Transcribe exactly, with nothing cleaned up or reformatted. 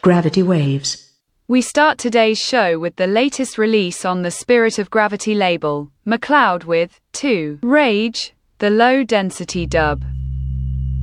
Gravity Waves. We start today's show with the latest release on the Spirit of Gravity label, McLeod with two Rage, the low-density dub.